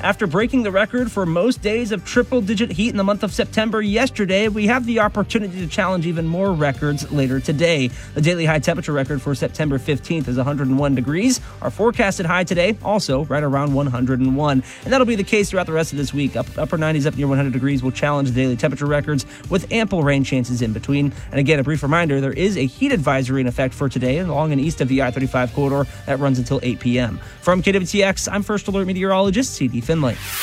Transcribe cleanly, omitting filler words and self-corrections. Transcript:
After breaking the record for most days of triple-digit heat in the month of September yesterday, we have the opportunity to challenge even more records later today. The daily high temperature record for September 15th is 101 degrees. Our forecasted high today, also right around 101. And that'll be the case throughout the rest of this week. Upper 90s up near 100 degrees will challenge the daily temperature records with ample rain chances in between. And again, a brief reminder, there is a heat advisory in effect for today along and east of the I-35 corridor that runs until 8 p.m. From KWTX, I'm First Alert Meteorologist C.D. Finley.